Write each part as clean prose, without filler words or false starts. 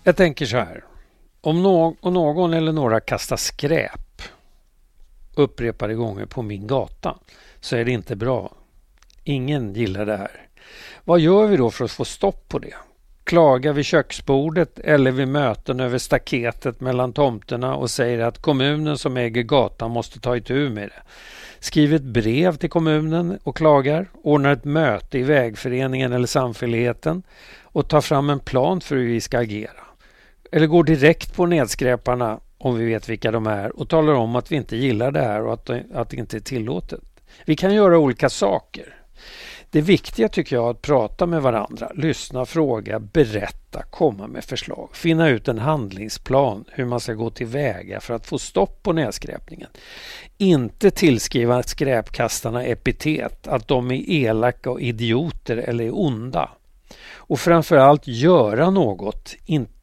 Jag tänker så här. Om någon eller några kastar skräp upprepade gånger på min gata så är det inte bra. Ingen gillar det här. Vad gör vi då för att få stopp på det? Klagar vid köksbordet eller vid möten över staketet mellan tomterna och säger att kommunen som äger gatan måste ta itu med det. Skriver ett brev till kommunen och klagar, ordnar ett möte i vägföreningen eller samfälligheten och tar fram en plan för hur vi ska agera. Eller går direkt på nedskräparna om vi vet vilka de är och talar om att vi inte gillar det här och att det inte är tillåtet. Vi kan göra olika saker. Det viktiga tycker jag är att prata med varandra, lyssna, fråga, berätta, komma med förslag. Finna ut en handlingsplan hur man ska gå tillväga för att få stopp på nedskräpningen. Inte tillskriva skräpkastarna epitet, att de är elaka och idioter eller är onda. Och framförallt göra något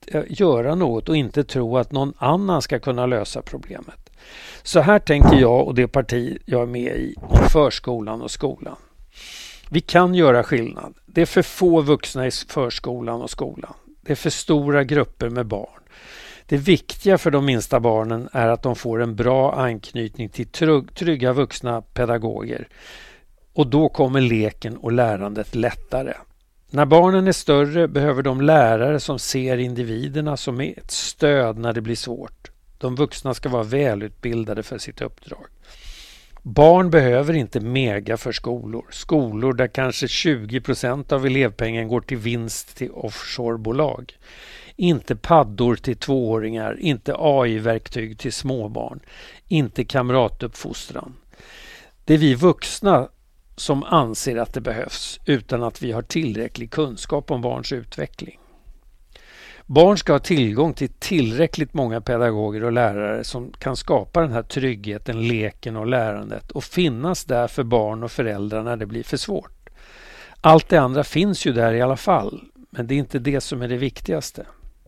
och inte tro att någon annan ska kunna lösa problemet. Så här tänker jag och det parti jag är med i om förskolan och skolan. Vi kan göra skillnad. Det är för få vuxna i förskolan och skolan. Det är för stora grupper med barn. Det viktiga för de minsta barnen är att de får en bra anknytning till trygga vuxna pedagoger. Och då kommer leken och lärandet lättare. När barnen är större behöver de lärare som ser individerna som ett stöd när det blir svårt. De vuxna ska vara välutbildade för sitt uppdrag. Barn behöver inte mega för skolor där kanske 20% av elevpengen går till vinst till offshorebolag. Inte paddor till 2-åringar, inte AI-verktyg till småbarn, inte kamratuppfostran. Det är vi vuxna som anser att det behövs utan att vi har tillräcklig kunskap om barns utveckling. Barn ska ha tillgång till tillräckligt många pedagoger och lärare som kan skapa den här tryggheten, leken och lärandet och finnas där för barn och föräldrar när det blir för svårt. Allt det andra finns ju där i alla fall, men det är inte det som är det viktigaste.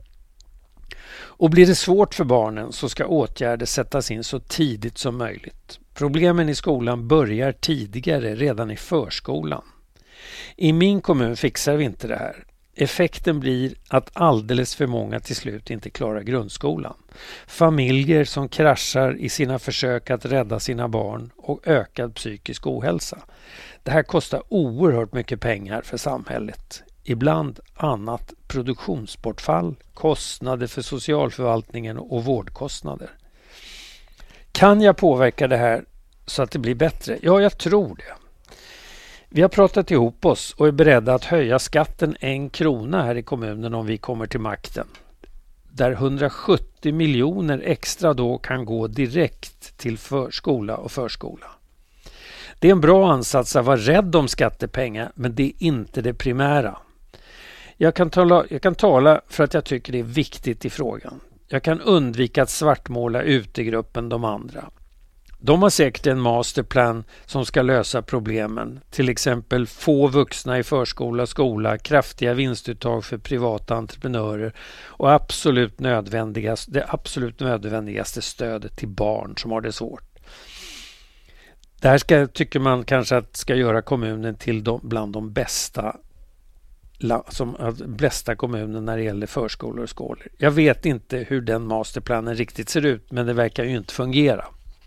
Och blir det svårt för barnen så ska åtgärder sättas in så tidigt som möjligt. Problemen i skolan börjar tidigare, redan i förskolan. I min kommun fixar vi inte det här. Effekten blir att alldeles för många till slut inte klarar grundskolan. Familjer som kraschar i sina försök att rädda sina barn och ökad psykisk ohälsa. Det här kostar oerhört mycket pengar för samhället. Ibland annat produktionsbortfall, kostnader för socialförvaltningen och vårdkostnader. Kan jag påverka det här så att det blir bättre? Ja, jag tror det. Vi har pratat ihop oss och är beredda att höja skatten 1 krona här i kommunen om vi kommer till makten. Där 170 miljoner extra då kan gå direkt till skola och förskola. Det är en bra ansats att vara rädd om skattepengar, men det är inte det primära. Jag kan tala för att jag tycker det är viktigt i frågan. Jag kan undvika att svartmåla utegruppen de andra. De har säkert en masterplan som ska lösa problemen. Till exempel få vuxna i förskola och skola, kraftiga vinstuttag för privata entreprenörer och det absolut nödvändigaste stödet till barn som har det svårt. Det här tycker man kanske att ska göra kommunen till bland de bästa kommunen när det gäller förskolor och skolor. Jag vet inte hur den masterplanen riktigt ser ut, men det verkar ju inte fungera.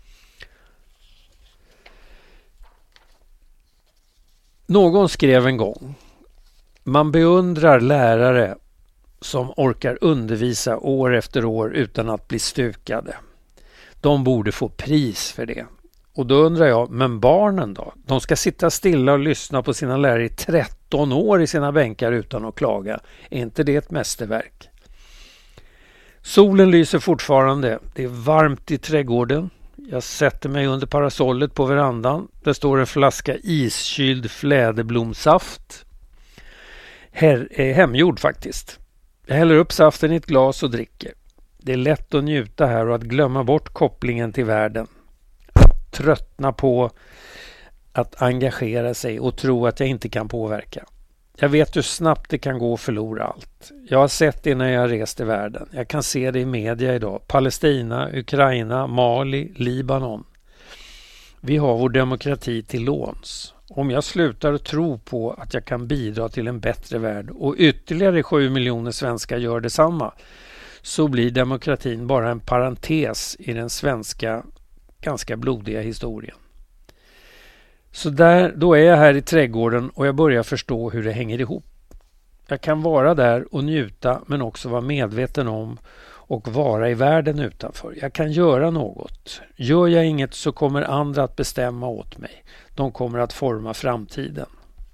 Någon skrev en gång: man beundrar lärare som orkar undervisa år efter år utan att bli stukade. De borde få pris för det. Och då undrar jag, men barnen då? De ska sitta stilla och lyssna på sina lärare i 13 år i sina bänkar utan att klaga. Är inte det ett mästerverk? Solen lyser fortfarande. Det är varmt i trädgården. Jag sätter mig under parasollet på verandan. Där står en flaska iskyld fläderblomsaft. Hemgjord faktiskt. Jag häller upp saften i ett glas och dricker. Det är lätt att njuta här och att glömma bort kopplingen till världen. Att tröttna på att engagera sig och tro att jag inte kan påverka. Jag vet hur snabbt det kan gå att förlora allt. Jag har sett det när jag rest i världen. Jag kan se det i media idag. Palestina, Ukraina, Mali, Libanon. Vi har vår demokrati till låns. Om jag slutar tro på att jag kan bidra till en bättre värld och ytterligare 7 miljoner svenskar gör detsamma, så blir demokratin bara en parentes i den svenska ganska blodiga historien. Så då är jag här i trädgården och jag börjar förstå hur det hänger ihop. Jag kan vara där och njuta, men också vara medveten om och vara i världen utanför. Jag kan göra något. Gör jag inget så kommer andra att bestämma åt mig. De kommer att forma framtiden.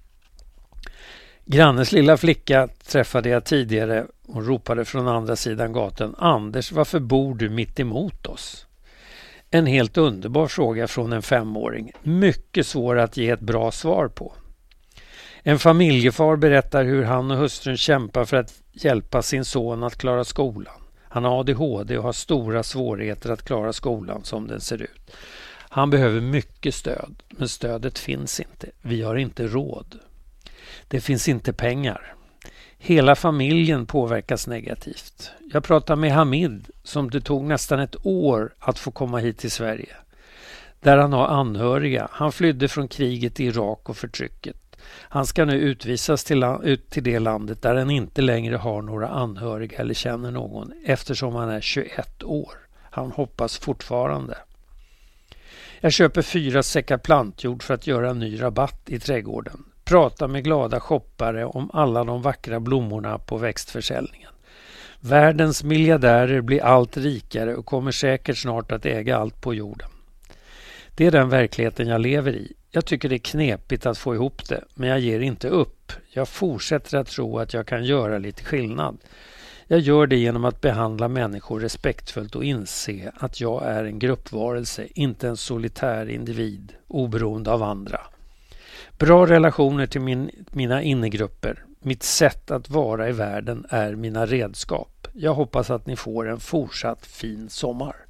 Grannes lilla flicka träffade jag tidigare och ropade från andra sidan gatan: Anders, varför bor du mitt emot oss? En helt underbar fråga från en 5-åring. Mycket svår att ge ett bra svar på. En familjefar berättar hur han och hustrun kämpar för att hjälpa sin son att klara skolan. Han har ADHD och har stora svårigheter att klara skolan som den ser ut. Han behöver mycket stöd, men stödet finns inte. Vi har inte råd. Det finns inte pengar. Hela familjen påverkas negativt. Jag pratar med Hamid som det tog nästan ett år att få komma hit till Sverige. Där han har anhöriga. Han flydde från kriget i Irak och förtrycket. Han ska nu utvisas ut till det landet där han inte längre har några anhöriga eller känner någon eftersom han är 21 år. Han hoppas fortfarande. Jag köper 4 säckar plantjord för att göra en ny rabatt i trädgården. Prata med glada shoppare om alla de vackra blommorna på växtförsäljningen. Världens miljardärer blir allt rikare och kommer säkert snart att äga allt på jorden. Det är den verkligheten jag lever i. Jag tycker det är knepigt att få ihop det, men jag ger inte upp. Jag fortsätter att tro att jag kan göra lite skillnad. Jag gör det genom att behandla människor respektfullt och inse att jag är en gruppvarelse, inte en solitär individ, oberoende av andra. Bra relationer till mina innegrupper. Mitt sätt att vara i världen är mina redskap. Jag hoppas att ni får en fortsatt fin sommar.